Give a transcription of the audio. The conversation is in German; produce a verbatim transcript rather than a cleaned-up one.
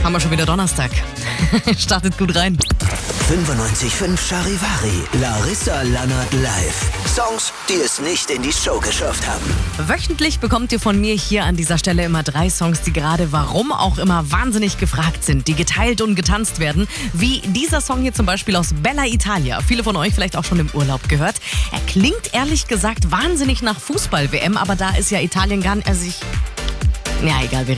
haben wir schon wieder Donnerstag. Startet gut rein. fünfundneunzig Komma fünf Charivari, Larissa Lannert live. Songs, die es nicht in die Show geschafft haben. Wöchentlich bekommt ihr von mir hier an dieser Stelle immer drei Songs, die gerade warum auch immer wahnsinnig gefragt sind, die geteilt und getanzt werden. Wie dieser Song hier zum Beispiel aus Bella Italia. Viele von euch vielleicht auch schon im Urlaub gehört. Er klingt ehrlich gesagt wahnsinnig nach Fußball-W M, aber da ist ja Italien gar nicht... Also ich Ja, egal, wir